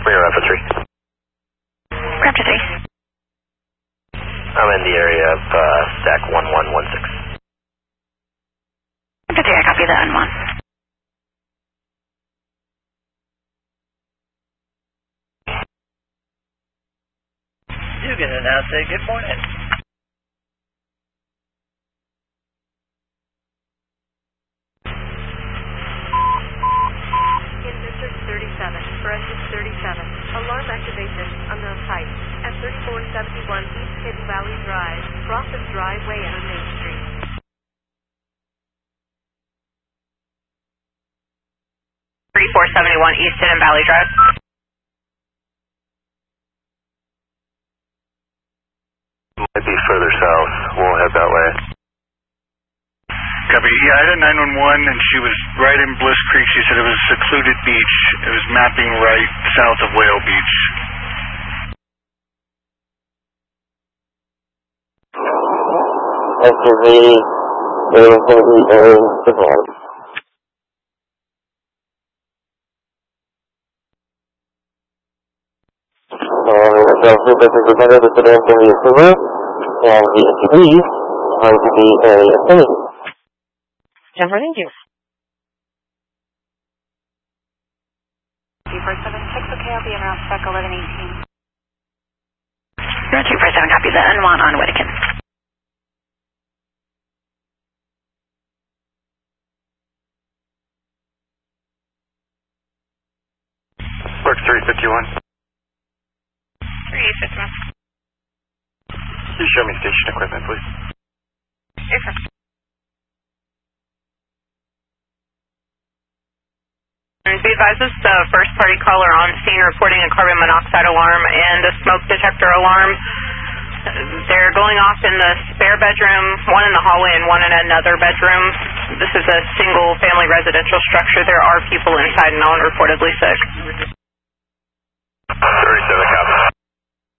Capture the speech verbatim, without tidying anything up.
Rear Alpha three. Raptor three. I'm in the area of uh, stack one one one six. Raptor three, I copy that N one. Dugan and now say good morning. In District thirty-seven, Forensic thirty-seven, alarm activation, unknown type, at thirty-four seventy-one East Hidden Valley Drive, Bronson Driveway and Main Street. thirty-four seventy-one East Hidden Valley Drive. Might be further south. We'll head that way. Copy. Yeah, I had a nine one one and she was right in Bliss Creek. She said it was a secluded beach. It was mapping right south of Whale Beach. S U V, there is going to be a device. So, this is another resident in the approval, and the S U V is going to be a affinity. Jennifer, thank you. two four seven six, okay, I'll be around spec eleven eighteen. Zero two four seven, copy the N one on Whittakin. Work three fifty-one. three fifty-one. Can you show me station equipment, please? Yes, sir. Be advised, this is the first party caller on scene reporting a carbon monoxide alarm and a smoke detector alarm. They're going off in the spare bedroom, one in the hallway and one in another bedroom. This is a single family residential structure. There are people inside and no one reportedly sick. thirty-seven, copy.